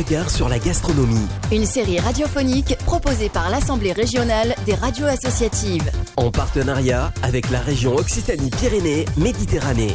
regard sur la gastronomie. Une série radiophonique proposée par l'Assemblée régionale des radios associatives. En partenariat avec la région Occitanie-Pyrénées-Méditerranée.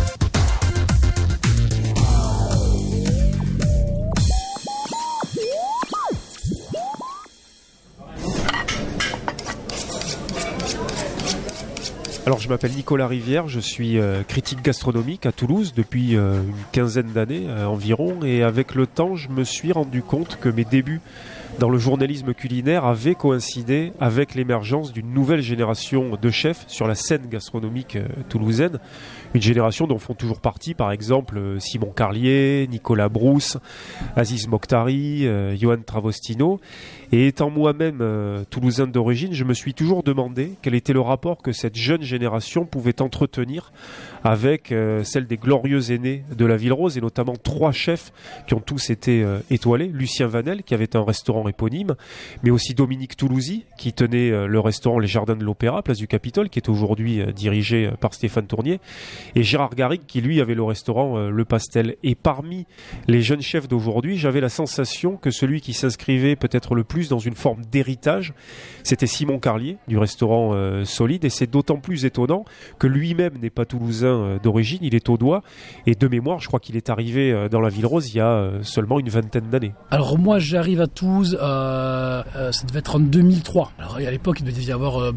Alors je m'appelle Nicolas Rivière, je suis critique gastronomique à Toulouse depuis une quinzaine d'années environ, et avec le temps je me suis rendu compte que mes débuts dans le journalisme culinaire avaient coïncidé avec l'émergence d'une nouvelle génération de chefs sur la scène gastronomique toulousaine, une génération dont font toujours partie par exemple Simon Carlier, Nicolas Brousse, Aziz Mokhtari, Johan Travostino. Et étant moi-même toulousain d'origine, je me suis toujours demandé quel était le rapport que cette jeune génération pouvait entretenir avec celle des glorieux aînés de la Ville Rose, et notamment 3 chefs qui ont tous été étoilés. Lucien Vanel, qui avait un restaurant éponyme, mais aussi Dominique Toulouzy, qui tenait le restaurant Les Jardins de l'Opéra, place du Capitole, qui est aujourd'hui dirigé par Stéphane Tournier, et Gérard Garrigue, qui lui avait le restaurant Le Pastel. Et parmi les jeunes chefs d'aujourd'hui, j'avais la sensation que celui qui s'inscrivait peut-être le plus dans une forme d'héritage, c'était Simon Carlier du restaurant Solide, et c'est d'autant plus étonnant que lui-même n'est pas toulousain d'origine, il est audois, et de mémoire je crois qu'il est arrivé dans la Ville Rose il y a seulement une vingtaine d'années. Alors moi j'arrive à Toulouse, ça devait être en 2003. Alors à l'époque il devait y avoir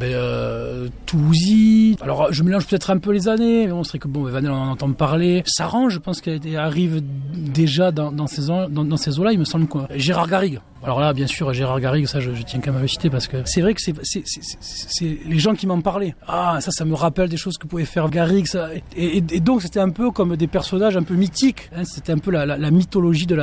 Toulouzy, alors je mélange peut-être un peu les années, mais bon c'est vrai que Vanel on en entend parler, Saran je pense qu'elle arrive déjà dans ces eaux-là, il me semble quoi. Gérard Garrigue. Alors là, bien sûr, Gérard Garrigue, ça, je tiens quand même à le citer parce que c'est vrai que c'est les gens qui m'en parlaient. Ah, ça me rappelle des choses que pouvait faire Garrigue, ça. Et donc, c'était un peu comme des personnages un peu mythiques. Hein, c'était un peu la mythologie de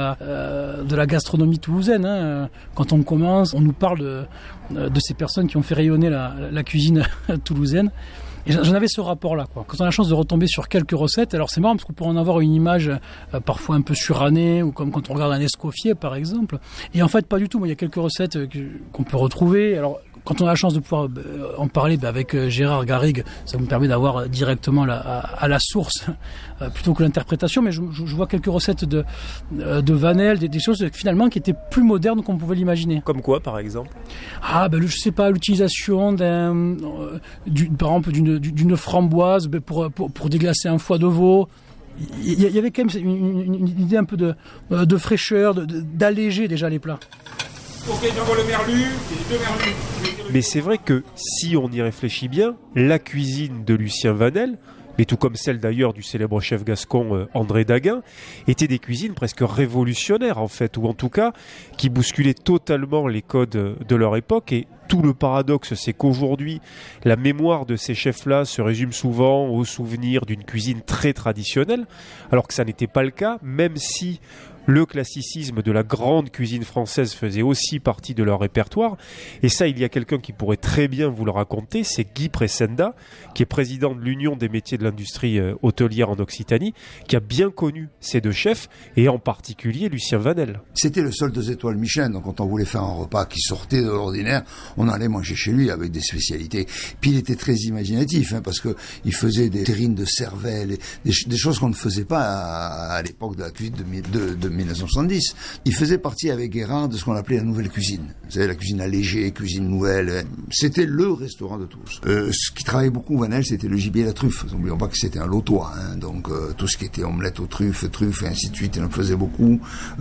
la gastronomie toulousaine. Hein. Quand on commence, on nous parle de ces personnes qui ont fait rayonner la cuisine toulousaine. Et j'en avais ce rapport-là, quoi. Quand on a la chance de retomber sur quelques recettes, alors c'est marrant parce qu'on pourrait en avoir une image parfois un peu surannée, ou comme quand on regarde un escoffier, par exemple. Et en fait, pas du tout. Moi, il y a quelques recettes qu'on peut retrouver. Alors, quand on a la chance de pouvoir en parler avec Gérard Garrigue, ça me permet d'avoir directement à la source plutôt que l'interprétation. Mais je vois quelques recettes de Vanel, des choses finalement qui étaient plus modernes qu'on pouvait l'imaginer. Comme quoi, par exemple ? Je sais pas, l'utilisation par exemple d'une framboise pour déglacer un foie de veau. Il y avait quand même une idée un peu de fraîcheur, d'alléger déjà les plats. Ok, j'envoie le merlu, et 2 merlus. Mais c'est vrai que si on y réfléchit bien, la cuisine de Lucien Vanel, mais tout comme celle d'ailleurs du célèbre chef gascon André Daguin, étaient des cuisines presque révolutionnaires en fait, ou en tout cas qui bousculaient totalement les codes de leur époque. Et tout le paradoxe, c'est qu'aujourd'hui, la mémoire de ces chefs-là se résume souvent au souvenir d'une cuisine très traditionnelle, alors que ça n'était pas le cas, même si le classicisme de la grande cuisine française faisait aussi partie de leur répertoire. Et ça, il y a quelqu'un qui pourrait très bien vous le raconter, c'est Guy Pressenda, qui est président de l'Union des métiers de l'industrie hôtelière en Occitanie, qui a bien connu ces 2 chefs, et en particulier Lucien Vanel. C'était le seul 2 étoiles Michelin, donc quand on voulait faire un repas qui sortait de l'ordinaire, on allait manger chez lui avec des spécialités. Puis il était très imaginatif, parce que il faisait des terrines de cervelle, des choses qu'on ne faisait pas à l'époque de la cuisine de 1970. Il faisait partie avec Guérard de ce qu'on appelait la nouvelle cuisine. Vous savez, la cuisine allégée, cuisine nouvelle. C'était le restaurant de Toulouse. Ce qui travaillait beaucoup, Vanel, c'était le gibier et la truffe. N'oublions pas que c'était un lotois, donc tout ce qui était omelette aux truffes, et ainsi de suite, il en faisait beaucoup.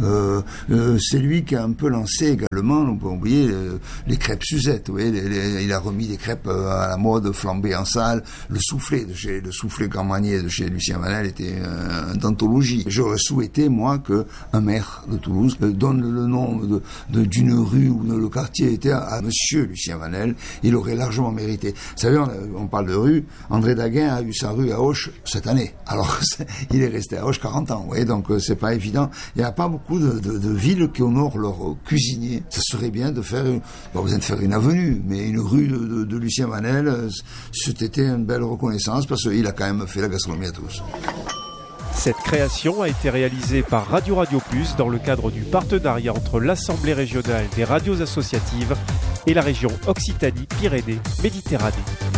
C'est lui qui a un peu lancé également, on peut oublier, les crêpes Suzette. Vous voyez, il a remis des crêpes à la mode, flambées en salle. Le soufflé Grand Marnier de chez Lucien Vanel était une anthologie. J'aurais souhaité, moi, que un maire de Toulouse donne le nom d'une rue où le quartier était à monsieur Lucien Vanel. Il aurait largement mérité. Vous savez, on parle de rue. André Daguin a eu sa rue à Auch cette année. Alors, il est resté à Auch 40 ans. Vous voyez, donc c'est pas évident. Il n'y a pas beaucoup de villes qui honorent leurs cuisiniers. Ça serait bien de faire, pas besoin de faire une avenue, mais une rue de Lucien Vanel. C'était une belle reconnaissance parce qu'il a quand même fait la gastronomie à Toulouse. Cette création a été réalisée par Radio Plus dans le cadre du partenariat entre l'Assemblée régionale des radios associatives et la région Occitanie-Pyrénées-Méditerranée.